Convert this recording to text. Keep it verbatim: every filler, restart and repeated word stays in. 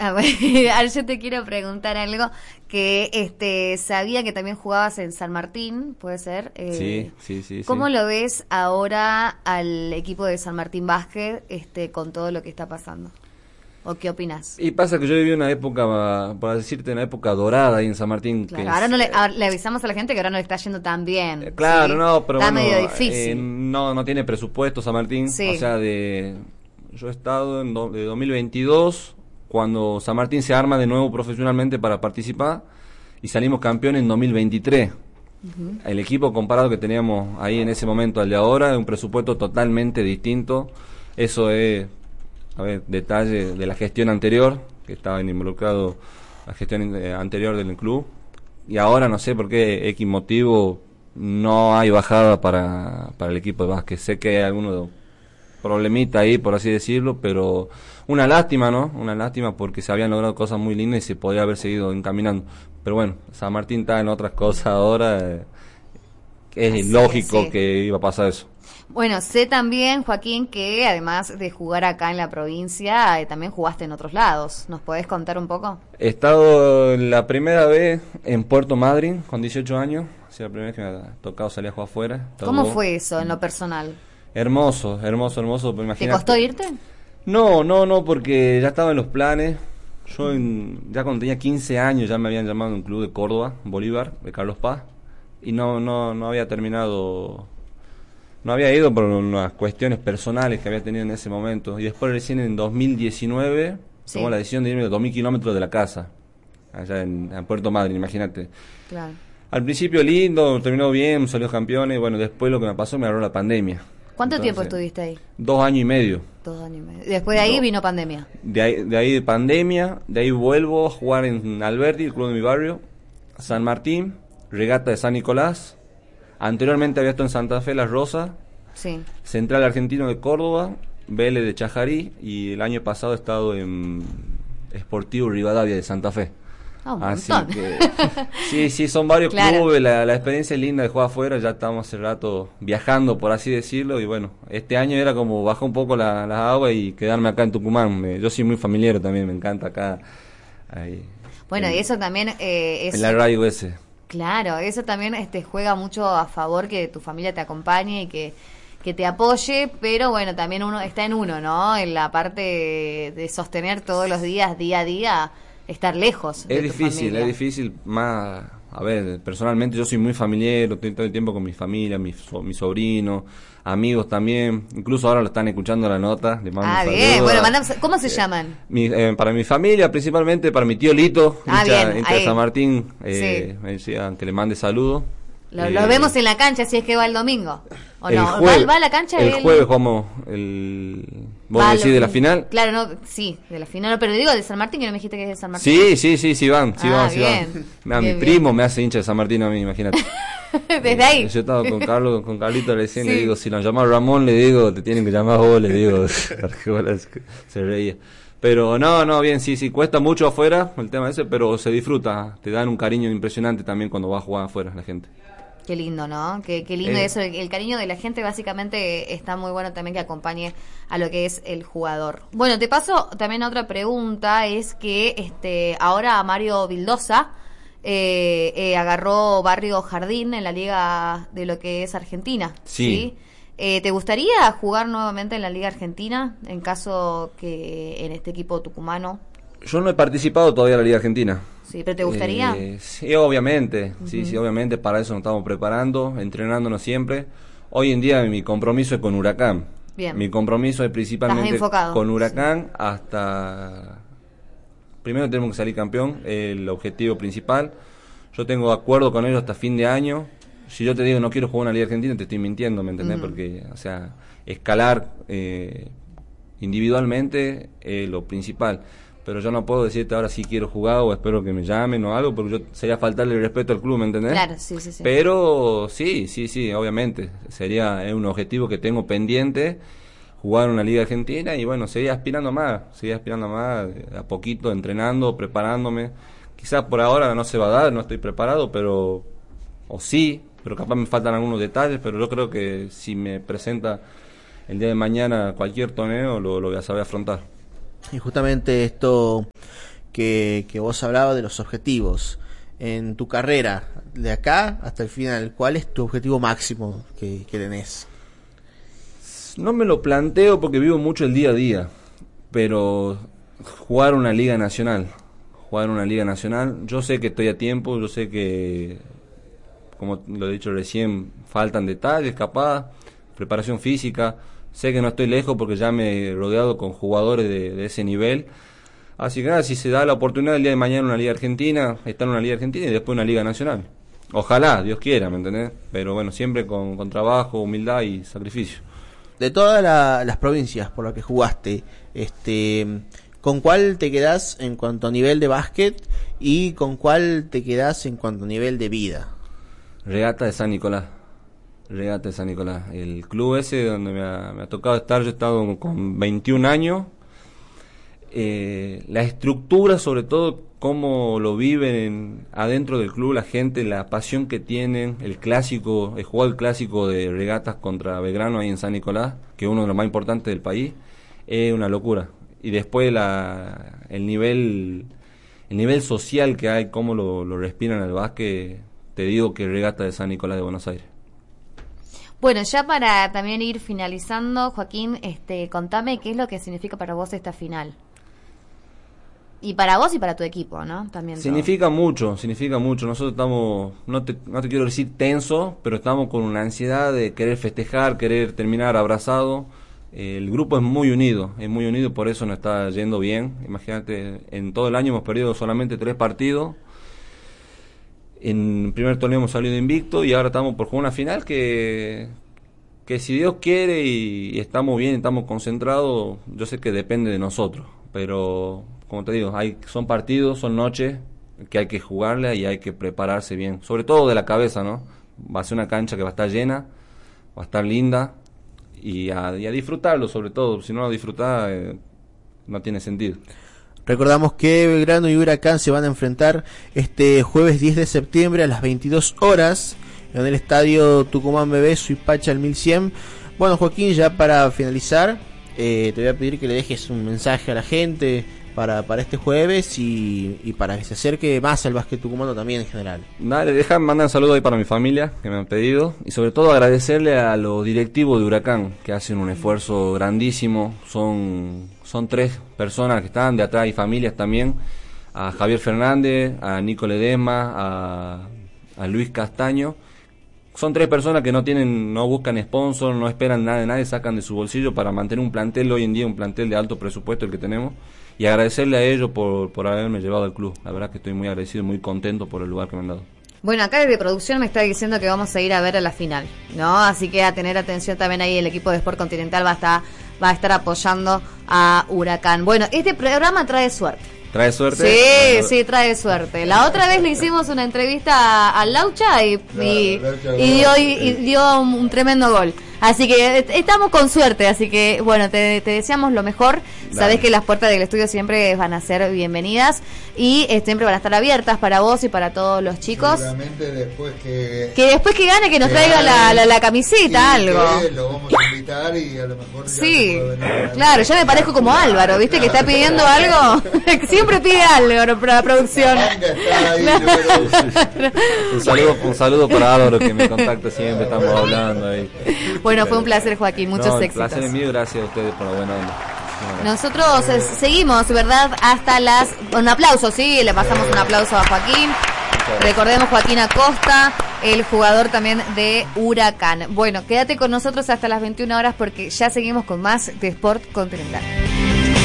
A ver, ahora yo te quiero preguntar algo que este sabía que también jugabas en San Martín, ¿puede ser? Eh, sí, sí, sí. ¿Cómo sí. lo ves ahora al equipo de San Martín Básquet este, con todo lo que está pasando? ¿O qué opinas? Y pasa que yo viví una época, para decirte, una época dorada ahí en San Martín. Claro, que ahora es, no le, eh, ahora le avisamos a la gente que ahora no le está yendo tan bien. eh, claro, ¿sí? no, pero está bueno, medio eh, difícil. no, no tiene presupuesto San Martín. Sí. O sea, de yo he estado en do, de dos mil veintidós, cuando San Martín se arma de nuevo profesionalmente para participar, y salimos campeones en dos mil veintitrés. Uh-huh. El equipo comparado que teníamos ahí en ese momento al de ahora, es un presupuesto totalmente distinto. Eso es, a ver, detalle de la gestión anterior, que estaba involucrado la gestión eh, anterior del club, y ahora no sé por qué X motivo no hay bajada para, para el equipo de básquet. Sé que hay algunos problemitas ahí, por así decirlo, pero una lástima, ¿no? Una lástima porque se habían logrado cosas muy lindas y se podía haber seguido encaminando. Pero bueno, San Martín está en otras cosas ahora, eh, es Así lógico es, sí. que iba a pasar eso. Bueno, sé también, Joaquín, que además de jugar acá en la provincia, eh, también jugaste en otros lados. ¿Nos podés contar un poco? He estado la primera vez en Puerto Madryn con dieciocho años, o sea, la primera vez que me ha tocado salir a jugar afuera. ¿Cómo Todo. fue eso en lo personal? Hermoso, hermoso, hermoso. Imagínate. ¿Te costó irte? No, no, no, porque ya estaba en los planes. Yo en, ya cuando tenía quince años ya me habían llamado a un club de Córdoba, Bolívar, de Carlos Paz, y no, no, no había terminado, no había ido por unas cuestiones personales que había tenido en ese momento. Y después recién en dos mil diecinueve sí. tomó la decisión de irme a dos mil kilómetros de la casa, allá en, en Puerto Madryn, imagínate. Claro. Al principio lindo, terminó bien, salió campeones, y bueno, después lo que me pasó me agarró la pandemia. ¿Cuánto Entonces, tiempo estuviste ahí? Dos años y medio. Dos años y medio. Después de ahí no. vino pandemia. De ahí, de ahí de pandemia, de ahí vuelvo a jugar en Alberti, el club de mi barrio, San Martín, Regata de San Nicolás. Anteriormente había estado en Santa Fe, Las Rosas, sí. Central Argentino de Córdoba, Vélez de Chajarí, y el año pasado he estado en Sportivo Rivadavia de Santa Fe. Oh, un Así montón. que sí, sí, son varios claro. clubes, la, la experiencia es linda de jugar afuera, ya estamos hace rato viajando, por así decirlo, y bueno, este año era como bajar un poco la, las aguas y quedarme acá en Tucumán. Me, yo soy muy familiar también, me encanta acá. Ahí, bueno, en, y eso también eh, es... En la radio ese. Claro, eso también este, juega mucho a favor que tu familia te acompañe y que, que te apoye, pero bueno, también uno está en uno, ¿no? En la parte de, de sostener todos los días, día a día, estar lejos de Es tu difícil, familia. es difícil más, a ver, personalmente yo soy muy familiar, estoy todo el tiempo con mi familia, mis so, mi sobrinos, amigos también, incluso ahora lo están escuchando la nota. Les mando ah, un bien, saludo bueno, a, mandamos, ¿cómo se eh, llaman? Mi, eh, para mi familia, principalmente para mi tío Lito, ah, hincha, bien, hincha de San Martín, eh, sí. me decían que le mande saludos. Lo, eh, lo vemos en la cancha si es que va el domingo. ¿O el no? Jueves, ¿Va, ¿Va a la cancha? El él? jueves jugamos el... ¿Vos Va, decís lo, de la final? Claro, no, sí, de la final, pero digo de San Martín, que no me dijiste que es de San Martín. Sí, sí, sí, sí van, sí ah, van, sí bien, van. A bien, mi bien. primo me hace hincha de San Martín a mí, imagínate. Desde ahí. Yo estaba con Carlos, con Carlito recién, sí. le digo, si lo llamas Ramón, le digo, te tienen que llamar vos, le digo. Se reía. Pero no, no, bien, sí, sí, cuesta mucho afuera el tema ese, pero se disfruta, te dan un cariño impresionante también cuando vas a jugar afuera la gente. Qué lindo, ¿no? Qué, qué lindo eh, eso. El, el cariño de la gente básicamente está muy bueno también que acompañe a lo que es el jugador. Bueno, te paso también a otra pregunta, es que este ahora Mario Vildosa eh, eh, agarró Barrio Jardín en la liga de lo que es Argentina. Sí. ¿sí? Eh, ¿Te gustaría jugar nuevamente en la liga argentina en caso que en este equipo tucumano? Yo no he participado todavía en la Liga Argentina. Sí, pero ¿te gustaría? Eh, sí, obviamente, uh-huh. sí, sí, obviamente, para eso nos estamos preparando, entrenándonos siempre. Hoy en día mi compromiso es con Huracán. Bien. Mi compromiso es principalmente con Huracán sí. hasta... Primero tenemos que salir campeón, el objetivo principal. Yo tengo acuerdo con ellos hasta fin de año. Si yo te digo no quiero jugar una Liga Argentina, te estoy mintiendo, ¿me entendés? Uh-huh. Porque, o sea, escalar eh, individualmente es lo principal. Pero yo no puedo decirte ahora si quiero jugar o espero que me llamen o algo, porque yo sería faltarle el respeto al club, ¿me entendés? Claro, sí, sí, sí. Pero sí, sí, sí, obviamente. Sería es un objetivo que tengo pendiente, jugar una Liga Argentina y bueno, seguir aspirando más, seguir aspirando más, a poquito, entrenando, preparándome. Quizás por ahora no se va a dar, no estoy preparado, pero... O sí, pero capaz me faltan algunos detalles, pero yo creo que si me presenta el día de mañana cualquier torneo, lo, lo voy a saber afrontar. Y justamente esto que, que vos hablabas de los objetivos. En tu carrera, de acá hasta el final, ¿cuál es tu objetivo máximo que, que tenés? No me lo planteo porque vivo mucho el día a día, pero jugar una liga nacional, jugar una liga nacional, yo sé que estoy a tiempo, yo sé que, como lo he dicho recién, faltan detalles, capaz, preparación física, sé que no estoy lejos porque ya me he rodeado con jugadores de, de ese nivel, así que nada, si se da la oportunidad el día de mañana en una liga argentina, estar en una liga argentina y después una liga nacional, ojalá, Dios quiera, ¿me entendés? Pero bueno, siempre con, con trabajo, humildad y sacrificio. De todas la, las provincias por las que jugaste, este, ¿con cuál te quedás en cuanto a nivel de básquet y con cuál te quedás en cuanto a nivel de vida? Regata de San Nicolás. Regata de San Nicolás. El club ese donde me ha, me ha tocado estar, yo he estado con veintiún años. Eh, la estructura, sobre todo, cómo lo viven en, adentro del club la gente, la pasión que tienen, el clásico, he jugado el clásico de Regatas contra Belgrano ahí en San Nicolás, que es uno de los más importantes del país, es una locura. Y después la, el nivel el nivel social que hay, cómo lo, lo respiran el básquet, te digo que Regata de San Nicolás de Buenos Aires. Bueno, ya para también ir finalizando, Joaquín, este, contame qué es lo que significa para vos esta final. Y para vos y para tu equipo, ¿no? También significa todo. mucho, significa mucho. Nosotros estamos, no te, no te quiero decir tenso, pero estamos con una ansiedad de querer festejar, querer terminar abrazado. Eh, el grupo es muy unido, es muy unido, por eso nos está yendo bien. Imagínate, en todo el año hemos perdido solamente tres partidos. En el primer torneo hemos salido invicto y ahora estamos por jugar una final que, que si Dios quiere y, y estamos bien, estamos concentrados, yo sé que depende de nosotros, pero como te digo, hay, son partidos, son noches que hay que jugarle y hay que prepararse bien, sobre todo de la cabeza, ¿no? Va a ser una cancha que va a estar llena, va a estar linda y a, y a disfrutarlo, sobre todo, si no lo disfrutás eh, no tiene sentido. Recordamos que Belgrano y Huracán se van a enfrentar este jueves diez de septiembre a las veintidós horas en el estadio Tucumán Bebé Suipacha al mil cien. Bueno, Joaquín, ya para finalizar, eh, te voy a pedir que le dejes un mensaje a la gente para, para este jueves y, y para que se acerque más al básquet tucumano también en general. Dale, deja, mandan saludos ahí para mi familia que me han pedido y sobre todo agradecerle a los directivos de Huracán que hacen un esfuerzo grandísimo. Son, son tres personas que están de atrás y familias también, a Javier Fernández, a Nico Ledesma, a, a Luis Castaño. Son tres personas que no tienen, no buscan sponsor, no esperan nada de nadie, sacan de su bolsillo para mantener un plantel hoy en día, un plantel de alto presupuesto el que tenemos. Y agradecerle a ellos por, por haberme llevado al club. La verdad que estoy muy agradecido, muy contento por el lugar que me han dado. Bueno, acá desde producción me está diciendo que vamos a ir a ver a la final, ¿no? Así que a tener atención también ahí, el equipo de Sport Continental va a estar, va a estar apoyando a Huracán. Bueno, este programa trae suerte. ¿Trae suerte? Sí, bueno, sí, trae suerte. La otra vez le hicimos una entrevista a Laucha y, Claro, y, Laucha y dio, gol, y, y sí. dio un, un tremendo gol. Así que eh, estamos con suerte, así que bueno, te, te deseamos lo mejor. Dale. Sabés que las puertas del estudio siempre van a ser bienvenidas y eh, siempre van a estar abiertas para vos y para todos los chicos. Seguramente después que... Que después que gane, que nos que traiga gane, la, la, la camiseta, y algo. que lo vamos a invitar y a lo mejor... ya Sí, se puede venir a- claro, yo me parezco como Álvaro, ¿viste? Que está pidiendo algo. Siempre pide algo para la producción. La manga está ahí, Claro. un saludo, un saludo para Álvaro que me contacta siempre, estamos hablando ahí. Bueno, fue un placer, Joaquín, muchos No, el éxitos. placer es mío, gracias a ustedes por la buena onda. Nosotros eh, seguimos, ¿verdad? Hasta las... Un aplauso, sí, le pasamos un aplauso a Joaquín. Recordemos Joaquín Acosta, el jugador también de Huracán. Bueno, quédate con nosotros hasta las veintiuna horas porque ya seguimos con más de Sport Continental.